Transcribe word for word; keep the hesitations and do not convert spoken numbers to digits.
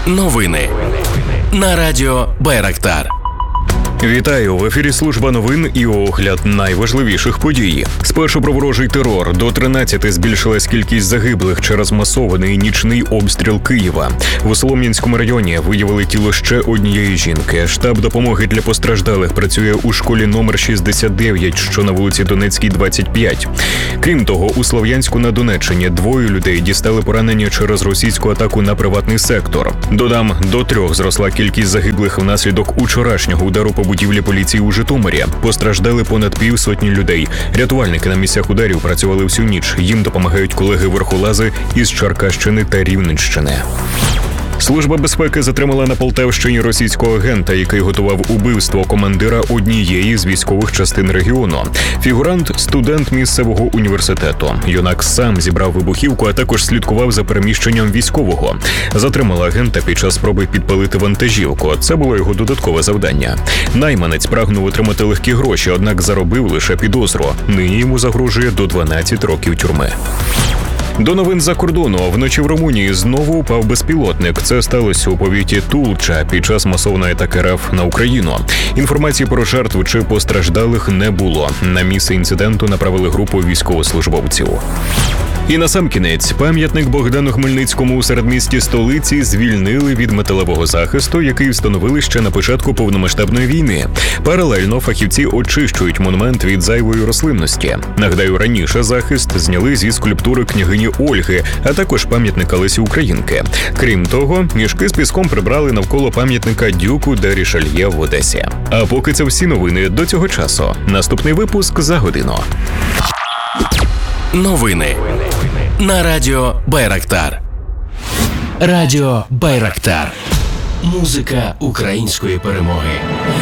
Новини на радіо Байрактар. Вітаю! В ефірі служба новин і огляд найважливіших подій. Спершу про ворожий терор. До тринадцяти збільшилась кількість загиблих через масований нічний обстріл Києва. В Солом'янському районі виявили тіло ще однієї жінки. Штаб допомоги для постраждалих працює у школі номер шістдесят дев'ять, що на вулиці Донецькій, двадцять п'ять. Крім того, у Слов'янську на Донеччині двоє людей дістали поранення через російську атаку на приватний сектор. Додам, до трьох зросла кількість загиблих внаслідок учорашнього удару по будівлі поліції у Житомирі. Постраждали понад півсотні людей. Рятувальники на місцях ударів працювали всю ніч. Їм допомагають колеги-верхолази із Черкащини та Рівненщини. Служба безпеки затримала на Полтавщині російського агента, який готував убивство командира однієї з військових частин регіону. Фігурант – студент місцевого університету. Юнак сам зібрав вибухівку, а також слідкував за переміщенням військового. Затримала агента під час спроби підпалити вантажівку. Це було його додаткове завдання. Найманець прагнув отримати легкі гроші, однак заробив лише підозру. Нині йому загрожує до дванадцяти років тюрми. До новин за кордону. Вночі в Румунії знову упав безпілотник. Це сталося у повіті Тулча під час масовної атаки РФ на Україну. Інформації про жертв чи постраждалих не було. На місце інциденту направили групу військовослужбовців. І насамкінець, пам'ятник Богдану Хмельницькому у середмісті столиці звільнили від металевого захисту, який встановили ще на початку повномасштабної війни. Паралельно фахівці очищують монумент від зайвої рослинності. Нагадаю, раніше захист зняли зі скульптури княгині Ольги, а також пам'ятника Лесі Українки. Крім того, мішки з піском прибрали навколо пам'ятника Дюку де Рішельє в Одесі. А поки це всі новини до цього часу. Наступний випуск за годину. Новини на радіо Байрактар. Радіо Байрактар. Музика української перемоги.